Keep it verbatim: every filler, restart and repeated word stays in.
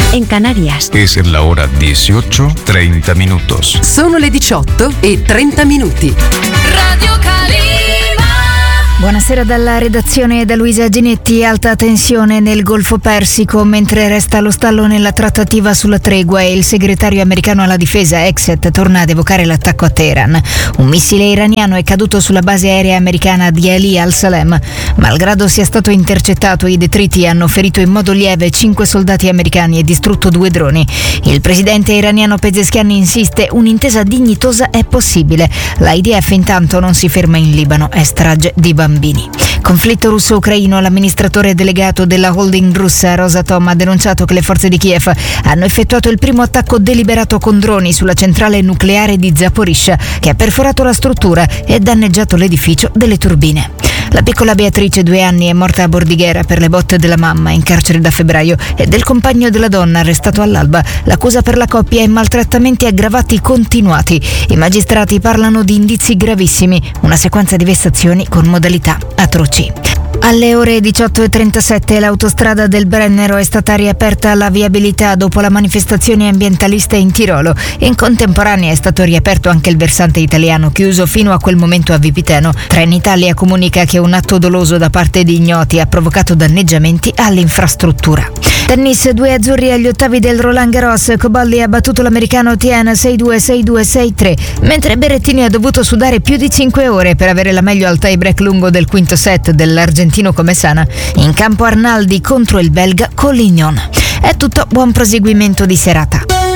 en Canarias. Es la hora dieciocho treinta minutos. Sono le diciotto e trenta minuti. Radio Calima. Buonasera dalla redazione da Luisa Ginetti. Alta tensione nel Golfo Persico mentre resta allo stallo nella trattativa sulla tregua e il segretario americano alla difesa Exet torna ad evocare l'attacco a Teheran. Un missile iraniano è caduto sulla base aerea americana di Ali al-Salem. Malgrado sia stato intercettato, i detriti hanno ferito in modo lieve cinque soldati americani e distrutto due droni. Il presidente iraniano Pezeshkian insiste: un'intesa dignitosa è possibile. L'I D F intanto non si ferma in Libano, è strage di bambini. Conflitto russo-ucraino. L'amministratore delegato della holding russa Rosatom ha denunciato che le forze di Kiev hanno effettuato il primo attacco deliberato con droni sulla centrale nucleare di Zaporizhzhia, che ha perforato la struttura e danneggiato l'edificio delle turbine. La piccola Beatrice, due anni, è morta a Bordighera per le botte della mamma, in carcere da febbraio, e del compagno della donna, arrestato all'alba. L'accusa per la coppia è maltrattamenti aggravati continuati. I magistrati parlano di indizi gravissimi, una sequenza di vessazioni con modalità atroci. Alle ore diciotto e trentasette l'autostrada del Brennero è stata riaperta alla viabilità dopo la manifestazione ambientalista in Tirolo. In contemporanea è stato riaperto anche il versante italiano, chiuso fino a quel momento a Vipiteno. Trenitalia comunica che un atto doloso da parte di ignoti ha provocato danneggiamenti all'infrastruttura. Tennis, due azzurri agli ottavi del Roland Garros. Cobolli ha battuto l'americano Tien sei due sei due sei tre, mentre Berrettini ha dovuto sudare più di cinque ore per avere la meglio al tie break lungo del quinto set dell'argentino Comesana. In campo Arnaldi contro il belga Collignon. È tutto, buon proseguimento di serata.